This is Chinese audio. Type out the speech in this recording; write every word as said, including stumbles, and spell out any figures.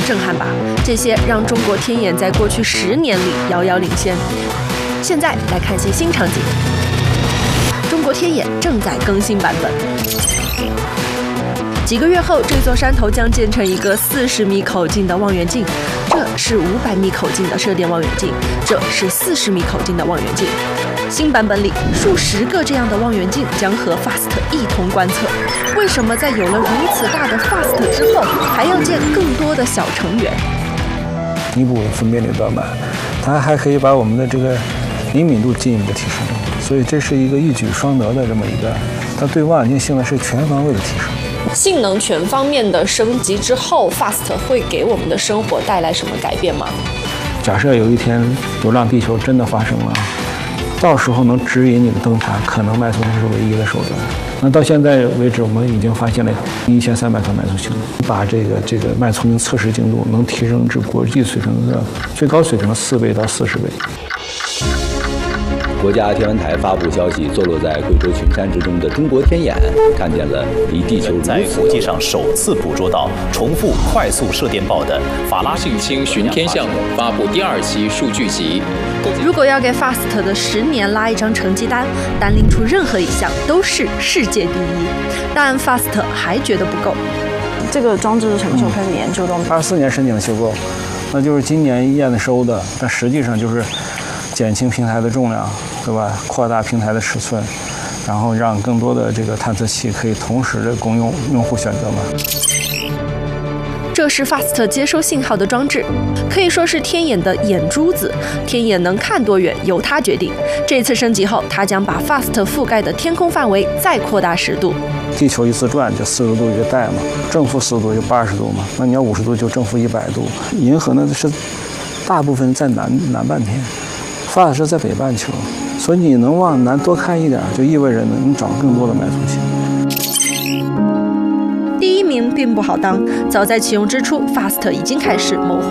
震撼吧？这些让中国天眼在过去十年里遥遥领先。现在来看些新场景。中国天眼正在更新版本。几个月后，这座山头将建成一个四十米口径的望远镜，这是五百米口径的射电望远镜，这是四十米口径的望远镜。新版本里，数十个这样的望远镜将和 FAST 一同观测。为什么在有了如此大的 FAST 之后，还要建更多的小成员？ 弥补分辨率比较慢，它还可以把我们的这个灵敏度进一步的提升，所以这是一个一举双得的这么一个，它对望远镜性能是全方位的提升。 性能全方面的升级之后 ，FAST 会给我们的生活带来什么改变吗？ 假设有一天流浪地球真的发生了，到时候能指引你的灯塔，可能脉冲是唯一的手段。那到现在为止，我们已经发现了一千三百颗脉冲星，把这个这个脉冲测试精度能提升至国际水平的最高水平的四倍到四十倍。 国家天文台发布消息，坐落在贵州群山之中的中国天眼看见了离地球如此在国际上首次捕捉到重复快速射电暴的法拉性氢巡天项目发布第二期数据集。 如果要给 FAST 的十年拉一张成绩单，单拎出任何一项都是世界第一，但 FAST 还觉得不够。 这个装置什么时候开始研究的？ 二四年申请的修购，那就是今年验收的，但实际上就是减轻平台的重量，对吧？扩大平台的尺寸，然后让更多的这个探测器可以同时的供用用户选择嘛。 这是 FAST 接收信号的装置，可以说是天眼的眼珠子。天眼能看多远由它决定。这次升级后，它将把 FAST 覆盖的天空范围再扩大十度。 地球一次转就四十度一个带嘛，正负四十度就八十度嘛，那你要五十度就正负一百度。银河呢是大部分在南南半天。FAST 是在北半球，所以你能往南多看一点，就意味着能找更多的脉冲星。 第一名并不好当，早在启用之初 ，FAST 已经开始谋划。